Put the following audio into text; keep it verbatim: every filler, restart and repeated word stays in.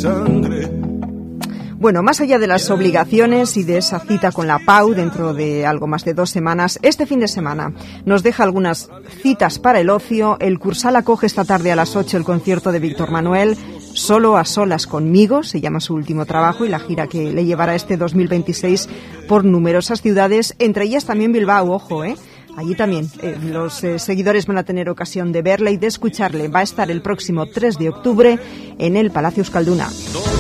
sangre. Bueno, más allá de las obligaciones y de esa cita con la Pau dentro de algo más de dos semanas, este fin de semana nos deja algunas citas para el ocio. El Cursal acoge esta tarde a las ocho el concierto de Víctor Manuel, Solo a solas conmigo, se llama su último trabajo, y la gira que le llevará este dos mil veintiséis por numerosas ciudades, entre ellas también Bilbao, ojo, ¿eh? Allí también eh, los eh, seguidores van a tener ocasión de verle y de escucharle. Va a estar el próximo tres de octubre en el Palacio Euskalduna.